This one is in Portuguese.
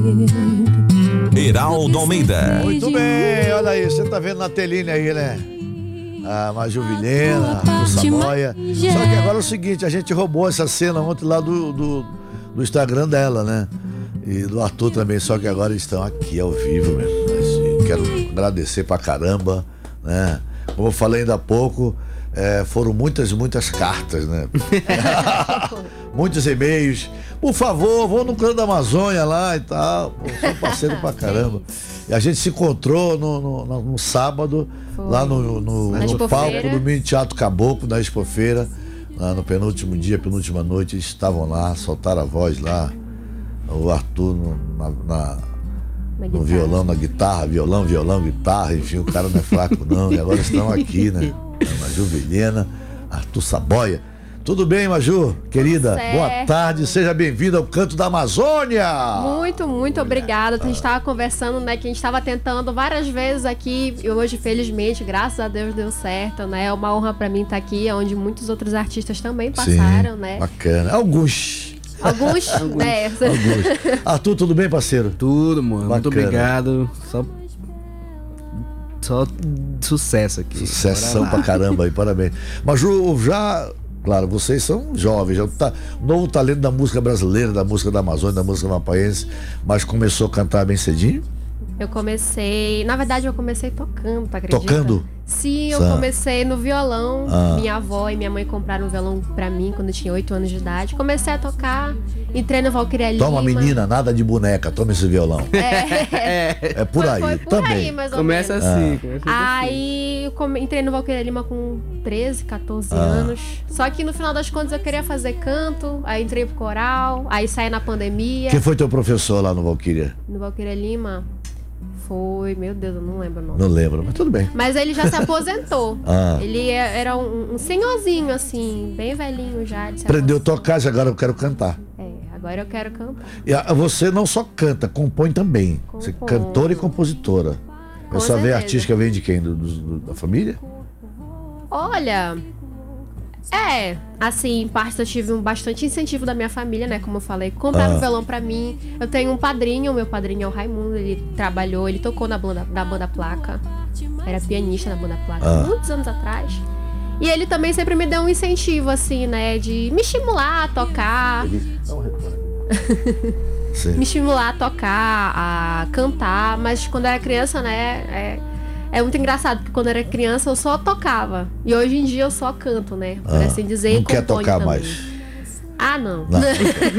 Heraldo Almeida. Muito bem, olha aí, você tá vendo na telinha aí, né? A Maju Vilhena, do Saboia. Só que agora é o seguinte, a gente roubou essa cena ontem lá do Instagram dela, né? E do Arthur também, só que agora eles estão aqui ao vivo mesmo. Mas quero agradecer pra caramba, né? Como eu falei ainda há pouco, foram muitas cartas, né? Muitos e-mails. Por favor, vou no Canto da Amazônia lá e tal. Pô, sou parceiro pra caramba. E a gente se encontrou no sábado, lá no palco do Mini Teatro Caboclo, da Expofeira. Lá no penúltimo dia, penúltima noite, eles estavam lá, soltaram a voz lá. O Arthur no violão, na guitarra, violão, guitarra, enfim, o cara não é fraco não. E agora estão aqui, né? A Maju Vilhena, Arthur Saboia. Tudo bem, Maju, querida? Boa tarde, seja bem-vinda ao Canto da Amazônia. Muito obrigada. A gente estava conversando, né, que a gente estava tentando várias vezes aqui e hoje, felizmente, graças a Deus deu certo, né? É uma honra para mim estar aqui, onde muitos outros artistas também passaram, né? Bacana. Alguns, né? Alguns. Arthur, tudo bem, parceiro? Tudo, mano. Bacana. Muito obrigado. Só sucesso aqui. Sucessão pra caramba aí, parabéns. Maju, claro, vocês são jovens, já novo talento da música brasileira, da música da Amazônia, da música mapaense, mas começou a cantar bem cedinho? Na verdade eu comecei tocando, tá acredita? Tocando? Sim, eu comecei no violão. Minha avó e minha mãe compraram um violão pra mim quando eu tinha 8 anos de idade. Comecei a tocar, entrei no Valquíria Lima. Toma, menina, nada de boneca, toma esse violão. É por aí, foi por também. Aí, mais ou começa menos. assim. Aí entrei no Valquíria Lima com 13, 14 anos. Só que no final das contas eu queria fazer canto, aí entrei pro coral, aí saí na pandemia. Quem foi teu professor lá no Valquíria? No Valquíria Lima? Foi, meu Deus, eu não lembro o nome. Não lembro, mas tudo bem. Mas ele já se aposentou. Ele era um senhorzinho, assim, bem velhinho já. Aprendeu a tocar, agora eu quero cantar. Agora eu quero cantar. E você não só canta, compõe também. Você é cantora e compositora. Essa veia artística vem de quem? Da família? Olha... assim, em parte eu tive bastante incentivo da minha família, né? Como eu falei, compraram um violão pra mim. Eu tenho um padrinho, meu padrinho é o Raimundo. Ele tocou na banda Placa. Era pianista na banda Placa, muitos anos atrás. E ele também sempre me deu um incentivo, assim, né? De me estimular a tocar. Me estimular a tocar, a cantar. Mas quando eu era criança, né? É muito engraçado, porque quando eu era criança eu só tocava. E hoje em dia eu só canto, né? Por assim dizer. Não quer tocar também. mais? Não.